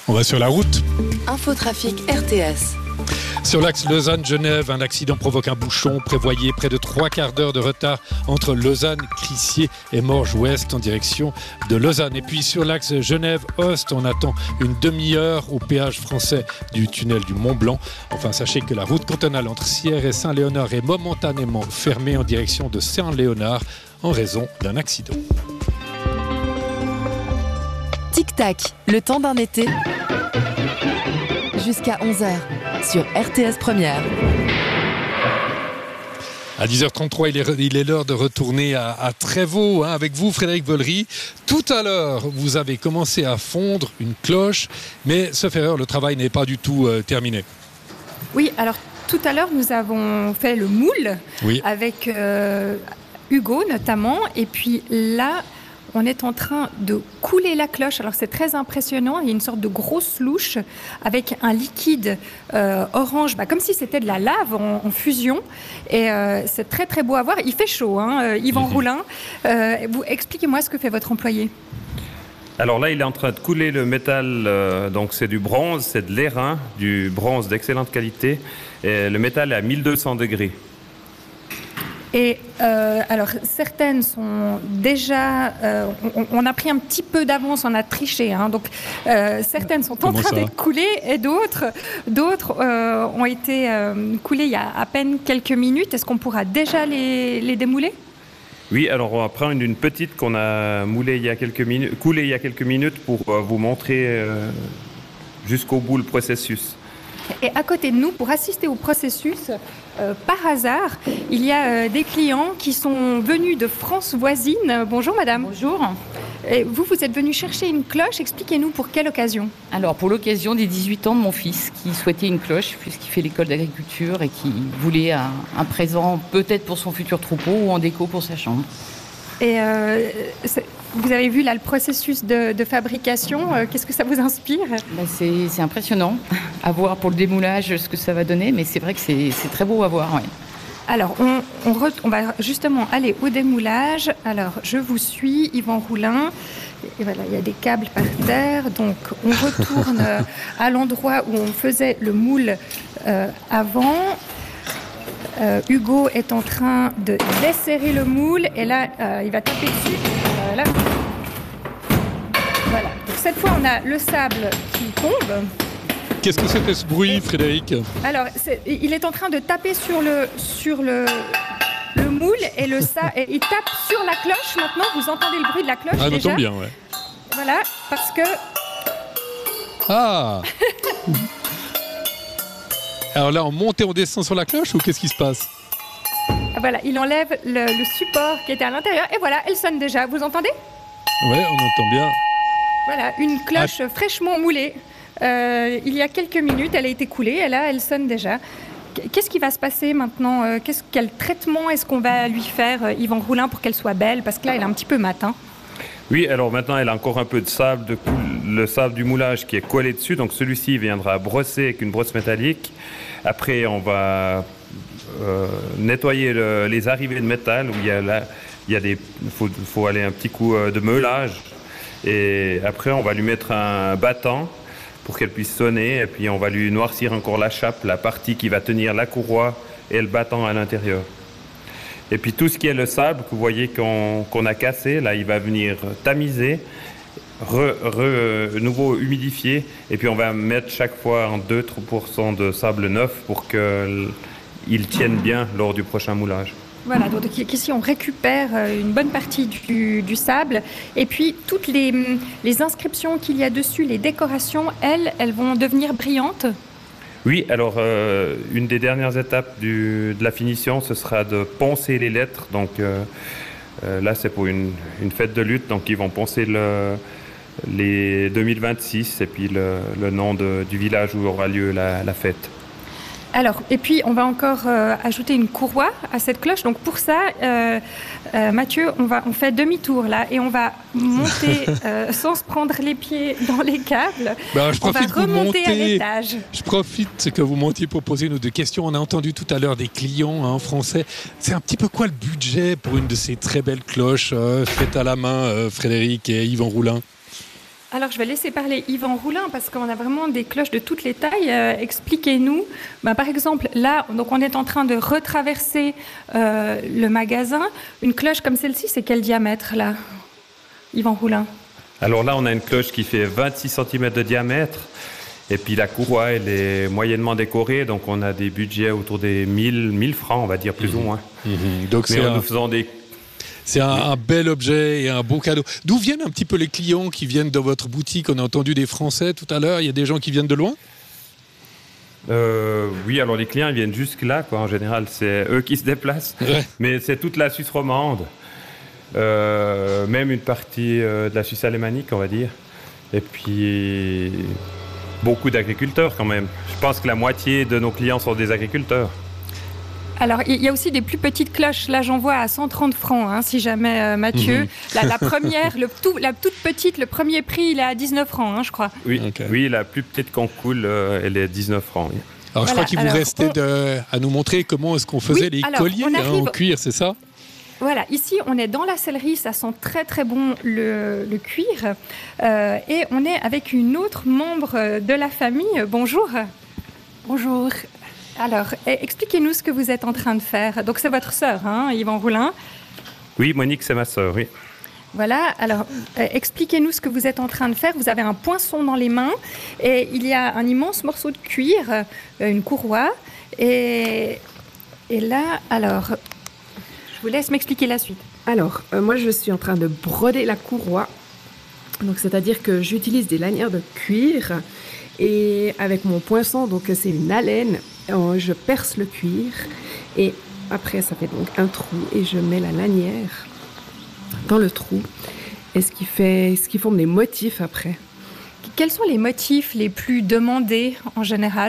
On va sur la route. Infotrafic RTS. Sur l'axe Lausanne-Genève, un accident provoque un bouchon. Prévoyez près de 3/4 d'heure de retard entre Lausanne, Crissier et Morges-Ouest en direction de Lausanne. Et puis sur l'axe Genève-Ost, on attend une demi-heure au péage français du tunnel du Mont-Blanc. Enfin, sachez que la route cantonale entre Sierre et Saint-Léonard est momentanément fermée en direction de Saint-Léonard en raison d'un accident. Tic-tac, le temps d'un été jusqu'à 11h sur RTS Première. À 10h33, il est l'heure de retourner à Trévaux avec vous, Frédéric Vollery. Tout à l'heure, vous avez commencé à fondre une cloche, mais sauf erreur, le travail n'est pas du tout terminé. Oui, alors tout à l'heure, nous avons fait le moule avec Hugo notamment, et puis là, on est en train de couler la cloche. Alors c'est très impressionnant, il y a une sorte de grosse louche avec un liquide orange, comme si c'était de la lave en fusion. Et c'est très très beau à voir. Il fait chaud, Yvan Roulin. Expliquez-moi ce que fait votre employé. Alors là, il est en train de couler le métal, donc c'est du bronze, c'est de l'airain, du bronze d'excellente qualité. Et le métal est à 1200 degrés. Et alors, certaines sont déjà... on a pris un petit peu d'avance, on a triché. Donc, certaines sont en train d'être coulées et d'autres ont été coulées il y a à peine quelques minutes. Est-ce qu'on pourra déjà les démouler ? Oui, alors on va prendre une petite qu'on a coulée il y a quelques minutes pour vous montrer jusqu'au bout le processus. Et à côté de nous, pour assister au processus, par hasard, il y a des clients qui sont venus de France voisine. Bonjour madame. Bonjour. Et vous êtes venu chercher une cloche. Expliquez-nous pour quelle occasion. Alors pour l'occasion des 18 ans de mon fils qui souhaitait une cloche puisqu'il fait l'école d'agriculture et qui voulait un présent peut-être pour son futur troupeau ou en déco pour sa chambre. Et vous avez vu là le processus de fabrication, qu'est-ce que ça vous inspire ? C'est impressionnant à voir pour le démoulage ce que ça va donner, mais c'est vrai que c'est très beau à voir. Ouais. Alors on va justement aller au démoulage. Alors je vous suis, Yvan Roulin. Et voilà, il y a des câbles par terre, donc on retourne à l'endroit où on faisait le moule avant. Hugo est en train de desserrer le moule et là, il va taper dessus. Voilà. Donc, cette fois, on a le sable qui tombe. Qu'est-ce que c'était ce bruit, Frédéric ? Alors, il est en train de taper sur le moule et il tape sur la cloche. Maintenant, vous entendez le bruit de la cloche déjà. Ah, on entend bien, ouais. Voilà, parce que... Ah. Alors là, on monte et on descend sur la cloche ou qu'est-ce qui se passe ? Voilà, il enlève le support qui était à l'intérieur et voilà, elle sonne déjà. Vous entendez ? Oui, on entend bien. Voilà, une cloche fraîchement moulée. Il y a quelques minutes, elle a été coulée et là, elle sonne déjà. Qu'est-ce qui va se passer maintenant ? Quel traitement est-ce qu'on va lui faire, Yvan Roulin, pour qu'elle soit belle ? Parce que là, elle est un petit peu matin. Oui, alors maintenant, elle a encore un peu de sable, le sable du moulage qui est collé dessus. Donc celui-ci viendra brosser avec une brosse métallique. Après, on va nettoyer les arrivées de métal où faut aller un petit coup de meulage. Et après, on va lui mettre un battant pour qu'elle puisse sonner. Et puis, on va lui noircir encore la chape, la partie qui va tenir la courroie et le battant à l'intérieur. Et puis tout ce qui est le sable que vous voyez qu'on a cassé, là il va venir tamiser, nouveau humidifier, et puis on va mettre chaque fois en 2-3% de sable neuf pour qu'il tienne bien lors du prochain moulage. Voilà, donc ici on récupère une bonne partie du sable, et puis toutes les inscriptions qu'il y a dessus, les décorations, elles vont devenir brillantes. Oui, alors une des dernières étapes de la finition, ce sera de poncer les lettres. Donc là, c'est pour une fête de lutte. Donc ils vont poncer les 2026 et puis le nom du village où aura lieu la fête. Alors, et puis on va encore ajouter une courroie à cette cloche. Donc pour ça, Mathieu, on fait demi-tour là et on va monter sans se prendre les pieds dans les câbles. On va remonter à l'étage. Je profite que vous montiez pour poser une ou deux questions. On a entendu tout à l'heure des clients français. C'est un petit peu quoi le budget pour une de ces très belles cloches faites à la main, Frédéric et Yvan Roulin ? Alors, je vais laisser parler Yvan Roulin parce qu'on a vraiment des cloches de toutes les tailles. Expliquez-nous. Par exemple, là, donc on est en train de retraverser le magasin. Une cloche comme celle-ci, c'est quel diamètre, là, Yvan Roulin? Alors là, on a une cloche qui fait 26 cm de diamètre. Et puis la courroie, elle est moyennement décorée. Donc on a des budgets autour des 1000 francs, on va dire, plus ou moins. Donc nous faisons des... C'est un bel objet et un beau cadeau. D'où viennent un petit peu les clients qui viennent dans votre boutique? On a entendu des Français tout à l'heure. Il y a des gens qui viennent de loin? Oui, alors les clients ils viennent jusque-là, quoi. En général, c'est eux qui se déplacent. Ouais. Mais c'est toute la Suisse romande. Même une partie de la Suisse alémanique, on va dire. Et puis, beaucoup d'agriculteurs quand même. Je pense que la moitié de nos clients sont des agriculteurs. Alors, il y a aussi des plus petites cloches. Là, j'en vois à 130 francs, hein, si jamais, Mathieu. La première, la toute petite, le premier prix, il est à 19 francs, hein, je crois. Oui, okay. Oui, la plus petite qu'on coule, elle est à 19 francs. Oui. Alors, je crois qu'il vous restait à nous montrer comment est-ce qu'on faisait les colliers en cuir, c'est ça? Voilà, ici, on est dans la sellerie, ça sent très très bon le cuir. Et on est avec une autre membre de la famille. Bonjour. Bonjour. Alors, expliquez-nous ce que vous êtes en train de faire. Donc, c'est votre sœur, hein, Yvan Roulin? Oui, Monique, c'est ma sœur, oui. Voilà, alors, expliquez-nous ce que vous êtes en train de faire. Vous avez un poinçon dans les mains et il y a un immense morceau de cuir, une courroie. Et là, alors, je vous laisse m'expliquer la suite. Alors, moi, je suis en train de broder la courroie. Donc, c'est-à-dire que j'utilise des lanières de cuir. Et avec mon poinçon, donc c'est une alène, je perce le cuir et après ça fait donc un trou et je mets la lanière dans le trou et ce qui forme des motifs après. Quels sont les motifs les plus demandés en général ?